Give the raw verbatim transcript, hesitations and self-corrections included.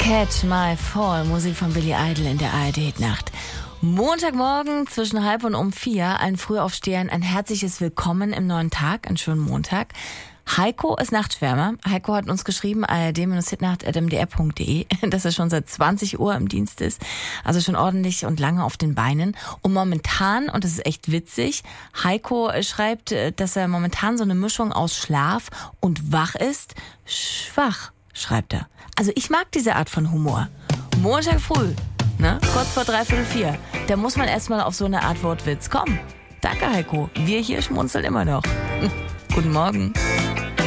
Catch My Fall, Musik von Billy Idol in der A R D-Nacht. Montagmorgen zwischen halb und um vier, allen Frühaufstehern ein herzliches Willkommen im neuen Tag, einen schönen Montag. Heiko ist Nachtschwärmer. Heiko hat uns geschrieben, a r d hitnacht at m d r punkt d e, dass er schon seit zwanzig Uhr im Dienst ist, also schon ordentlich und lange auf den Beinen. Und momentan, und das ist echt witzig, Heiko schreibt, dass er momentan so eine Mischung aus Schlaf und wach ist. Schwach, schreibt er. Also ich mag diese Art von Humor. Montag früh, ne, kurz vor dreiviertel vier, da muss man erstmal auf so eine Art Wortwitz kommen. Danke, Heiko. Wir hier schmunzeln immer noch. Guten Morgen.